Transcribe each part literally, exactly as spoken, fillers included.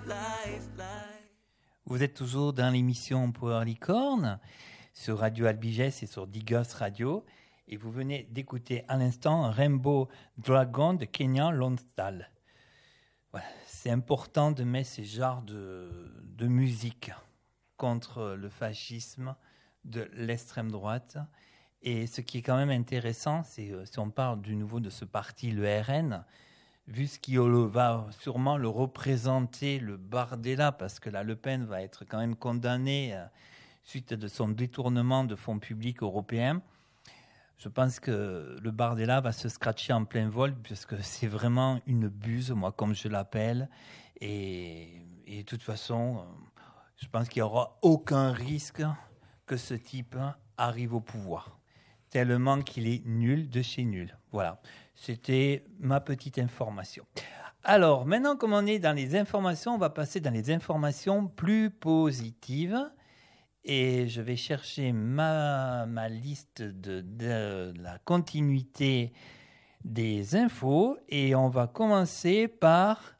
life, life. Vous êtes toujours dans l'émission Power Licorne sur Radio Albigès et sur Digos Radio. Et vous venez d'écouter à l'instant Rainbow Dragon de Kenyan Lonsdale. Voilà, c'est important de mettre ce genre de, de musique contre le fascisme de l'extrême droite. Et ce qui est quand même intéressant, c'est si on parle du nouveau de ce parti, le R N, vu ce qui va sûrement le représenter, le Bardella, parce que la Le Pen va être quand même condamnée euh, suite de son détournement de fonds publics européens. Je pense que le Bardella va se scratcher en plein vol, puisque c'est vraiment une buse, moi, comme je l'appelle. Et, et de toute façon, je pense qu'il n'y aura aucun risque que ce type arrive au pouvoir, tellement qu'il est nul de chez nul. Voilà, c'était ma petite information. Alors, maintenant, comme on est dans les informations, on va passer dans les informations plus positives. Et je vais chercher ma, ma liste de, de la continuité des infos. Et on va commencer par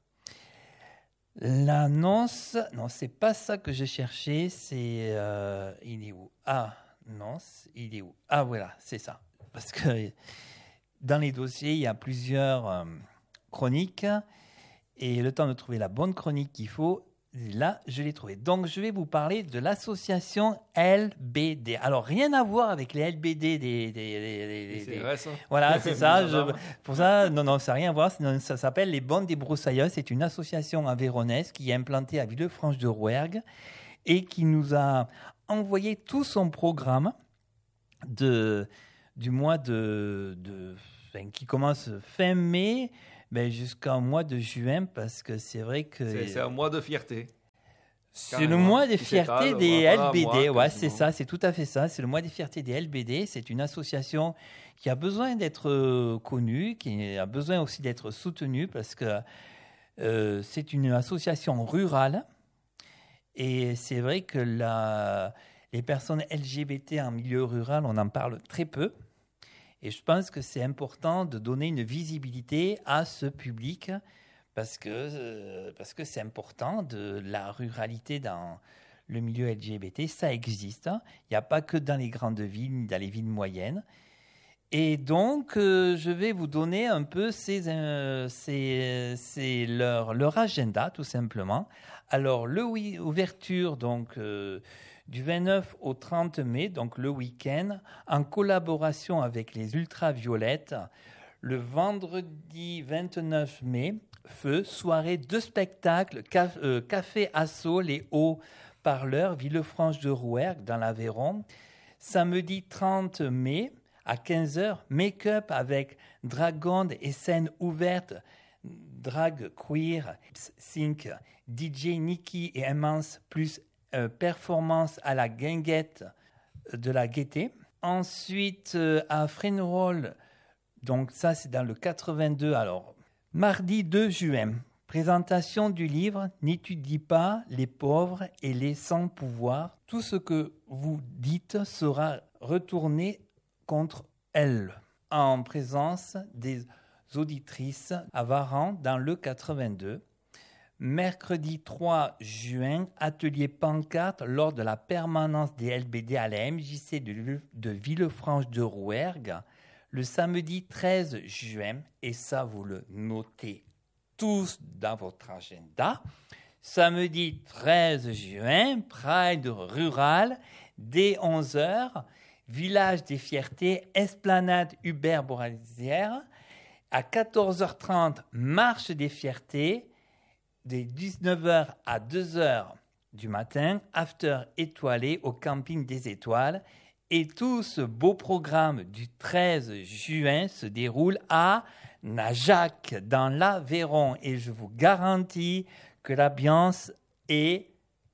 l'annonce. Non, c'est pas ça que je cherchais. C'est... Euh, il est où? Ah, non, il est où? Ah, voilà, c'est ça. Parce que dans les dossiers, il y a plusieurs euh, chroniques. Et le temps de trouver la bonne chronique qu'il faut... Là, je l'ai trouvé. Donc, je vais vous parler de l'association L B D. Alors, rien à voir avec les L B D des... des, des, des c'est des... vrai, ça. Voilà, c'est ça. Je... Pour ça, non, non, ça n'a rien à voir. Ça s'appelle les Bonnes des Broussailles. C'est une association avéronaise qui est implantée à Villefranche-de-Rouergue et qui nous a envoyé tout son programme de, du mois de... de enfin, qui commence fin mai... Ben jusqu'au mois de juin, parce que c'est vrai que... C'est, c'est un mois de fierté. C'est Carrément. Le mois des fiertés des L B D. Mois, ouais, c'est ça, c'est tout à fait ça. C'est le mois des fiertés des L B D. C'est une association qui a besoin d'être connue, qui a besoin aussi d'être soutenue, parce que euh, c'est une association rurale. Et c'est vrai que la, les personnes L G B T en milieu rural, on en parle très peu. Et je pense que c'est important de donner une visibilité à ce public parce que, euh, parce que c'est important de la ruralité dans le milieu L G B T. Ça existe. Il n'y a pas que dans les grandes villes, ni dans les villes moyennes. Et donc, euh, je vais vous donner un peu ces, euh, ces, ces, leur, leur agenda, tout simplement. Alors, l'ouverture, donc... Euh, du vingt-neuf au trente mai, donc le week-end, en collaboration avec les Ultraviolettes. Le vendredi vingt-neuf mai, feu, soirée de spectacles, caf, euh, Café Asso, les Hauts-Parleurs, Villefranche-de-Rouergue, dans l'Aveyron. Samedi trente mai, à quinze heures, make-up avec Dragon et scène ouverte, drag queer, sync, D J Nikki et Immense, plus Euh, performance à la guinguette de la Gaîté. Ensuite, euh, à Frénerolles, donc ça c'est dans le quatre-vingt-deux. Alors, mardi deux juin, présentation du livre « N'étudie pas les pauvres et les sans pouvoir. Tout ce que vous dites sera retourné contre elles » en présence des auditrices à Varan dans le quatre-vingt-deux. Mercredi trois juin, atelier pancarte lors de la permanence des L B D à la M J C de, de Villefranche-de-Rouergue. Le samedi treize juin, et ça vous le notez tous dans votre agenda, samedi treize juin, Pride rural, dès onze heures, village des fiertés, esplanade Hubert Bourasière. À quatorze heures trente, marche des fiertés. Des dix-neuf heures à deux heures du matin, after étoilé au camping des Étoiles. Et tout ce beau programme du treize juin se déroule à Najac, dans l'Aveyron. Et je vous garantis que l'ambiance est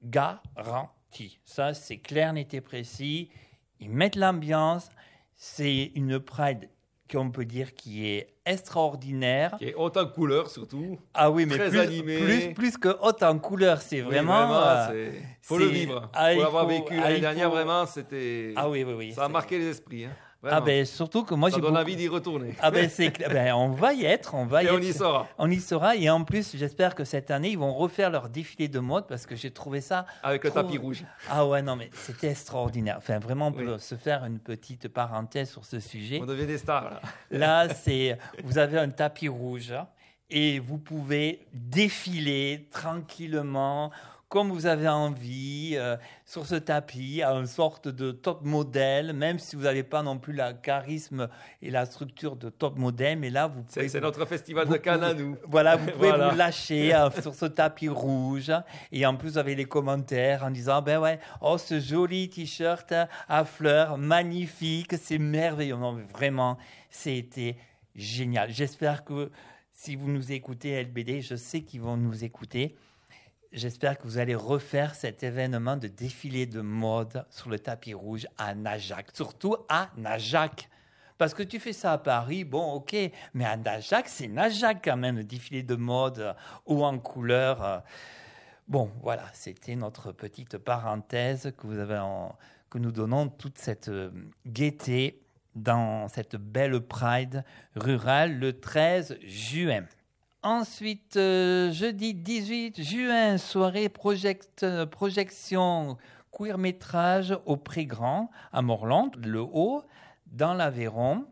garantie. Ça, c'est clair, net et précis. Ils mettent l'ambiance. C'est une Pride qu'on peut dire qui est extraordinaire. Qui est haute en couleur, surtout. Ah oui, mais très plus, animé. Plus, plus que haute en couleur, c'est oui, vraiment... vraiment euh, c'est... faut le vivre. Ah, pour l'avoir faut... vécu ah, l'année faut... dernière, vraiment, c'était... Ah oui, oui, oui. Ça a marqué les esprits. Hein. Vraiment. Ah ben surtout que moi Ça j'ai donne beaucoup... envie d'y retourner. Ah ben c'est cla- ben, on va y être, on va y Et être. on y sera. On y sera et en plus j'espère que cette année ils vont refaire leur défilé de mode parce que j'ai trouvé ça Avec le trop- tapis rouge. Ah ouais non mais c'était extraordinaire. Enfin vraiment on peut Oui. se faire une petite parenthèse sur ce sujet. On devient des stars, là. Là c'est vous avez un tapis rouge et vous pouvez défiler tranquillement comme vous avez envie, euh, sur ce tapis, à une sorte de top modèle, même si vous n'avez pas non plus le charisme et la structure de top modèle, mais là, vous pouvez... C'est c'est notre festival vous de Cannes à pouvez- nous. Voilà, vous pouvez Voilà. vous lâcher euh, sur ce tapis rouge. Et en plus, vous avez les commentaires en disant, ben ouais, oh, ce joli t-shirt à fleurs, magnifique, c'est merveilleux. Non, mais vraiment, c'était génial. J'espère que si vous nous écoutez, L B D, je sais qu'ils vont nous écouter. J'espère que vous allez refaire cet événement de défilé de mode sur le tapis rouge à Najac, surtout à Najac. Parce que tu fais ça à Paris, bon, ok, mais à Najac, c'est Najac quand même, le défilé de mode euh, haut en couleur. euh. Bon, voilà, c'était notre petite parenthèse que, vous avez en- que nous donnons toute cette euh, gaieté dans cette belle Pride rurale le treize juin. Ensuite, euh, jeudi dix-huit juin, soirée project- euh, projection court-métrage au Pré-Grand à Morland, le Haut, dans l'Aveyron.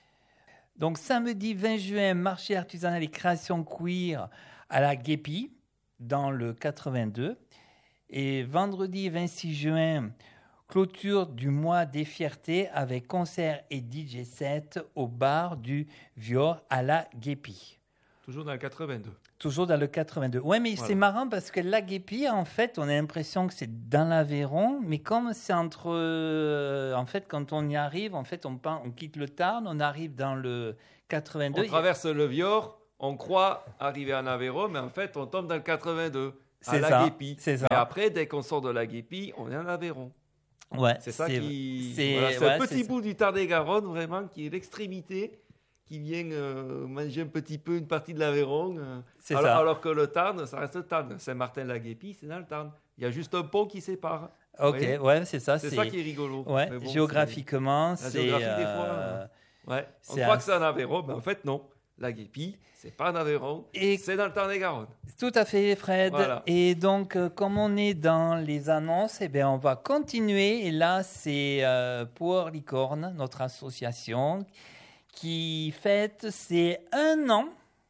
Donc, samedi vingt juin, marché artisanal et création queer à la Guépie, dans le quatre-vingt-deux. Et vendredi vingt-six juin, clôture du mois des fiertés avec concert et D J set au bar du Vior à la Guépie. Toujours dans le quatre-vingt-deux. Toujours dans le quatre-vingt-deux. Ouais, mais Voilà. c'est marrant parce que la Guépie, en fait, on a l'impression que c'est dans l'Aveyron, mais comme c'est entre... euh, en fait, quand on y arrive, en fait, on, part- on quitte le Tarn, on arrive dans le quatre-vingt-deux. On traverse le Vior, on croit arriver en Aveyron, mais en fait, on tombe dans le quatre-vingt-deux, à C'est la ça, Guépie. c'est ça. Et après, dès qu'on sort de la Guépie, on est en Aveyron. Ouais, C'est ça qui... c'est- Voilà, c'est ouais, un petit c'est- bout du Tarn-et-Garonne, vraiment, qui est l'extrémité, qui vient euh, manger un petit peu une partie de l'Aveyron. euh, C'est alors, ça. alors que le Tarn, ça reste le Tarn. Saint-Martin-la-Guépie, c'est dans le Tarn. Il y a juste un pont qui sépare. Ok, voyez ouais, c'est ça. C'est ça qui est rigolo. Ouais, Mais bon, géographiquement, c'est- la c'est... géographie, des euh, fois, euh, Ouais. On c'est croit un- que c'est en Aveyron, mais en fait, non. La Guépie, c'est pas en Aveyron, Et- c'est dans le Tarn-et-Garonne. Tout à fait, Fred. Voilà. Et donc, euh, comme on est dans les annonces, eh bien, on va continuer. Et là, c'est euh, Power Licorne, notre association, qui fête ses un an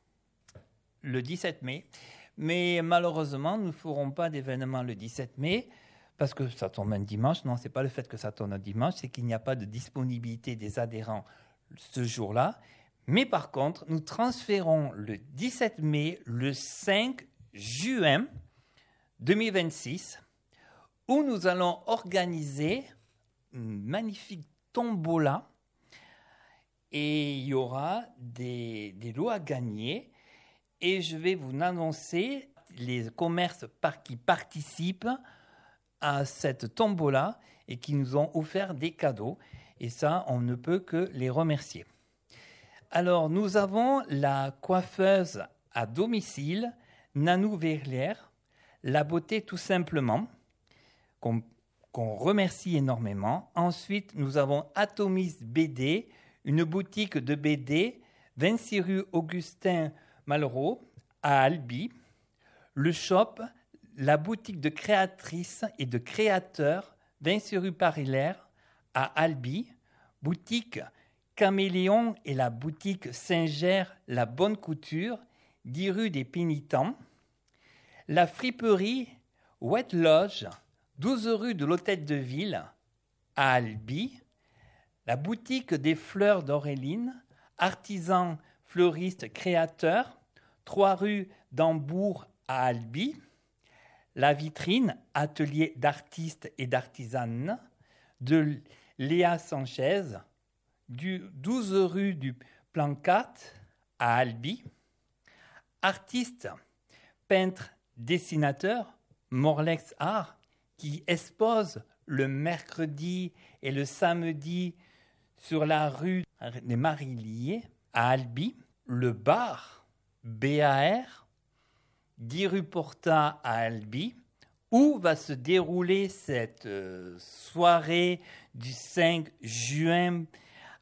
le dix-sept mai. Mais malheureusement, nous ne ferons pas d'événement le dix-sept mai parce que ça tombe un dimanche. Non, ce n'est pas le fait que ça tombe un dimanche, c'est qu'il n'y a pas de disponibilité des adhérents ce jour-là. Mais par contre, nous transférons le dix-sept mai, le cinq juin deux mille vingt-six, où nous allons organiser une magnifique tombola et il y aura des, des lots à gagner. Et je vais vous annoncer les commerces par, qui participent à cette tombola et qui nous ont offert des cadeaux. Et ça, on ne peut que les remercier. Alors, nous avons la coiffeuse à domicile, Nanou Verlier, La Beauté tout simplement, qu'on qu'on remercie énormément. Ensuite, nous avons Atomis B D, une boutique de B D, vingt-six rue Augustin Malraux, à Albi. Le shop, la boutique de créatrices et de créateurs, vingt-six rue Paris-Lair, à Albi. Boutique Caméléon et la boutique Saint-Ger, la Bonne Couture, dix rue des Pénitents. La friperie Wet Lodge, douze rue de l'Hôtel de Ville, à Albi. La boutique des fleurs d'Auréline, artisan fleuriste créateur, trois rue d'Hambourg à Albi. La vitrine, atelier d'artistes et d'artisanes, de Léa Sanchez, du douze rue du Plan quatre à Albi. Artiste, peintre, dessinateur, Morlex Art, qui expose le mercredi et le samedi sur la rue des Marilliers à Albi. Le bar B A R, dix rue Porta à Albi, où va se dérouler cette euh, soirée du cinq juin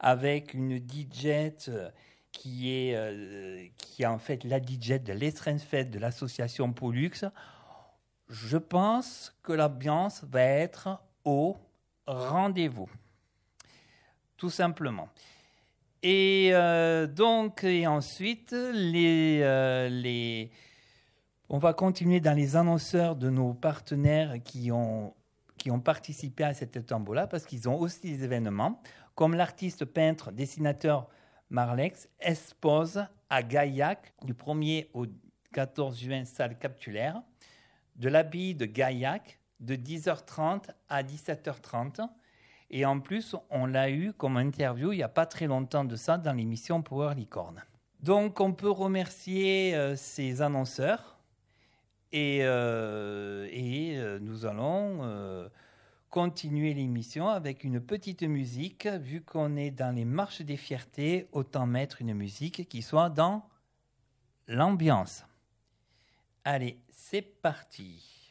avec une D J qui est, euh, qui est en fait la D J de l'Estrange Fête de l'association Pollux. Je pense que l'ambiance va être au rendez-vous, tout simplement. Et euh, donc, et ensuite, les, euh, les, on va continuer dans les annonceurs de nos partenaires qui ont, qui ont participé à cette tombola, parce qu'ils ont aussi des événements, comme l'artiste peintre dessinateur Marlex expose à Gaillac du premier au quatorze juin, salle capitulaire, de l'abbaye de Gaillac de dix heures trente à dix-sept heures trente. Et en plus, on l'a eu comme interview il n'y a pas très longtemps de ça dans l'émission Power Licorne. Donc, on peut remercier euh, ces annonceurs et, euh, et euh, nous allons euh, continuer l'émission avec une petite musique. Vu qu'on est dans les marches des fiertés, autant mettre une musique qui soit dans l'ambiance. Allez, c'est parti.